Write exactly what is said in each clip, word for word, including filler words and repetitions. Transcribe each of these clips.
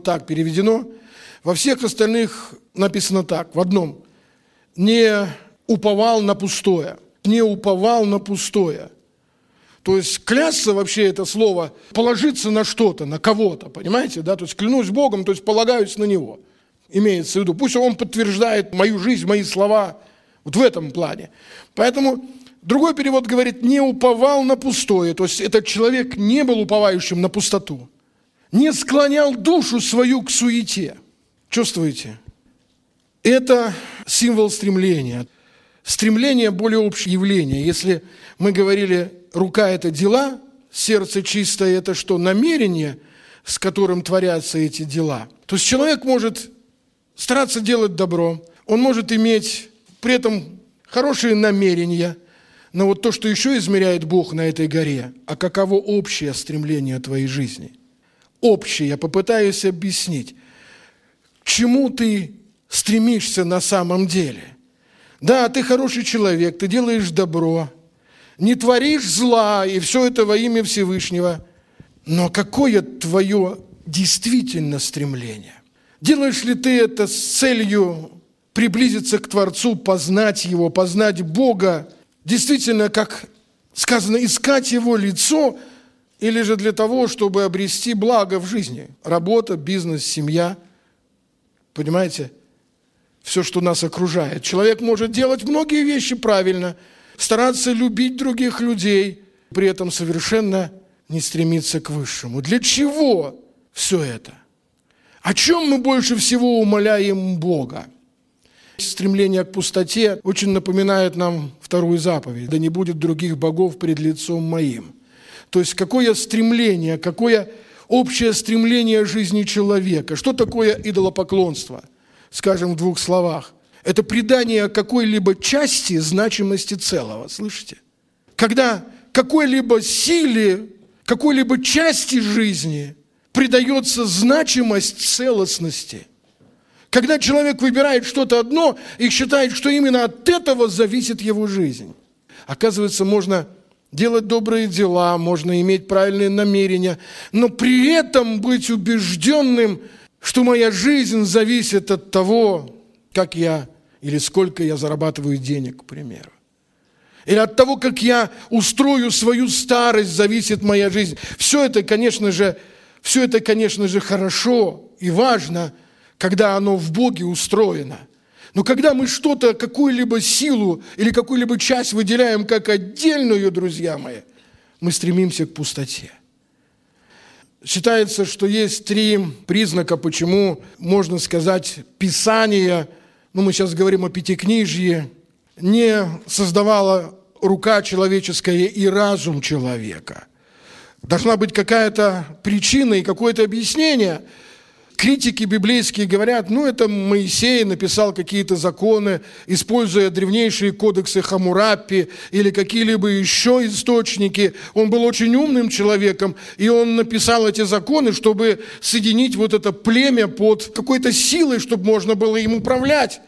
так переведено. Во всех остальных написано так, в одном. Не уповал на пустое. Не уповал на пустое. То есть клясться вообще это слово, положиться на что-то, на кого-то, понимаете, да? То есть клянусь Богом, то есть полагаюсь на Него. Имеется в виду. Пусть Он подтверждает мою жизнь, мои слова. Вот в этом плане. Поэтому другой перевод говорит, не уповал на пустое. То есть этот человек не был уповающим на пустоту. Не склонял душу свою к суете. Чувствуете? Это символ стремления. Стремление – более общее явление. Если мы говорили, рука – это дела, сердце чистое – это что? Намерение, с которым творятся эти дела. То есть человек может стараться делать добро, он может иметь при этом хорошие намерения, но вот то, что еще измеряет Бог на этой горе, а каково общее стремление твоей жизни? Общее, я попытаюсь объяснить. К чему ты стремишься на самом деле? Да, ты хороший человек, ты делаешь добро, не творишь зла, и все это во имя Всевышнего. Но какое твое действительно стремление? Делаешь ли ты это с целью приблизиться к Творцу, познать Его, познать Бога, действительно, как сказано, искать Его лицо, или же для того, чтобы обрести благо в жизни? Работа, бизнес, семья. Понимаете? Все, что нас окружает. Человек может делать многие вещи правильно, стараться любить других людей, при этом совершенно не стремиться к высшему. Для чего все это? О чем мы больше всего умоляем Бога? Стремление к пустоте очень напоминает нам вторую заповедь. «Да не будет других богов пред лицом моим». То есть какое стремление, какое общее стремление жизни человека. Что такое идолопоклонство? Скажем в двух словах. Это придание какой-либо части значимости целого. Слышите? Когда какой-либо силе, какой-либо части жизни придается значимость целостности. Когда человек выбирает что-то одно и считает, что именно от этого зависит его жизнь. Оказывается, можно делать добрые дела, можно иметь правильные намерения, но при этом быть убежденным, что моя жизнь зависит от того, как я или сколько я зарабатываю денег, к примеру. Или от того, как я устрою свою старость, зависит моя жизнь. Все это, конечно же, все это, конечно же, хорошо и важно, когда оно в Боге устроено. Но когда мы что-то, какую-либо силу или какую-либо часть выделяем как отдельную, друзья мои, мы стремимся к пустоте. Считается, что есть три признака, почему, можно сказать, Писание, ну мы сейчас говорим о Пятикнижье, не создавала рука человеческая и разум человека. Должна быть какая-то причина и какое-то объяснение. Критики библейские говорят, ну это Моисей написал какие-то законы, используя древнейшие кодексы Хаммурапи или какие-либо еще источники. Он был очень умным человеком, и он написал эти законы, чтобы соединить вот это племя под какой-то силой, чтобы можно было им управлять.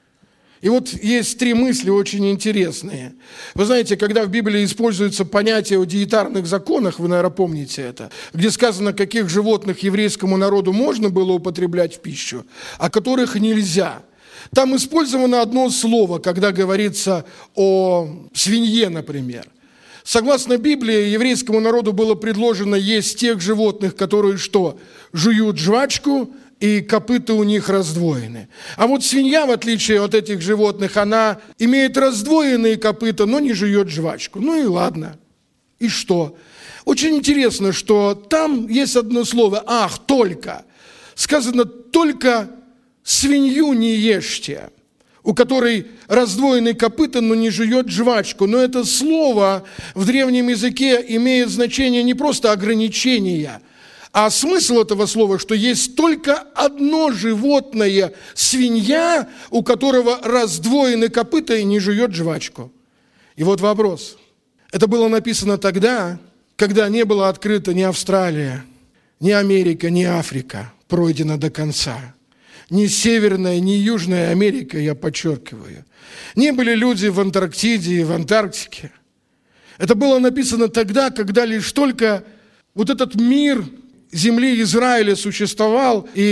И вот есть три мысли очень интересные. Вы знаете, когда в Библии используется понятие о диетарных законах, вы, наверное, помните это, где сказано, каких животных еврейскому народу можно было употреблять в пищу, а которых нельзя. Там использовано одно слово, когда говорится о свинье, например. Согласно Библии, еврейскому народу было предложено есть тех животных, которые что? Жуют жвачку, и копыта у них раздвоены. А вот свинья, в отличие от этих животных, она имеет раздвоенные копыта, но не жует жвачку. Ну и ладно. И что? Очень интересно, что там есть одно слово «ах, только». Сказано «только свинью не ешьте», у которой раздвоены копыта, но не жует жвачку. Но это слово в древнем языке имеет значение не просто ограничения, а смысл этого слова, что есть только одно животное, свинья, у которого раздвоены копыта и не жует жвачку. И вот вопрос. Это было написано тогда, когда не была открыта ни Австралия, ни Америка, ни Африка, пройдена до конца. Ни Северная, ни Южная Америка, я подчеркиваю. Не были люди в Антарктиде и в Антарктике. Это было написано тогда, когда лишь только вот этот мир земли Израиля существовал, и